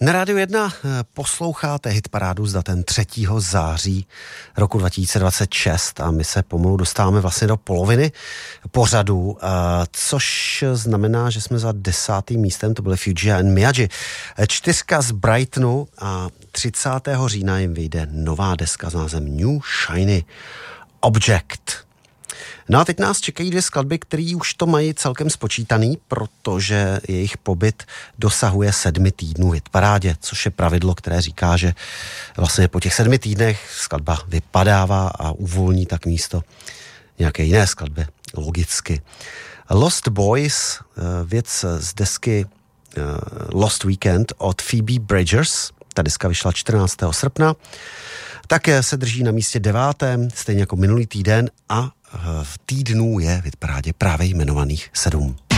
Na Rádiu 1 posloucháte hitparádu s datem 3. září roku 2026 a my se pomalu dostáváme vlastně do poloviny pořadu, což znamená, že jsme za 10. místem, to byly Fuji and Miyagi. 4 z Brightonu a 30. října jim vyjde nová deska s názvem New Shiny Object. No a teď nás čekají 2 skladby, které už to mají celkem spočítaný, protože jejich pobyt dosahuje 7 týdnů v hitparádě, což je pravidlo, které říká, že vlastně po těch 7 týdnech skladba vypadává a uvolní tak místo nějaké jiné skladby, logicky. Lost Boys, věc z desky Lost Weekend od Phoebe Bridgers, ta deska vyšla 14. srpna, také se drží na místě 9., stejně jako minulý týden a v týdnů je v hitparádě právě jmenovaných 7.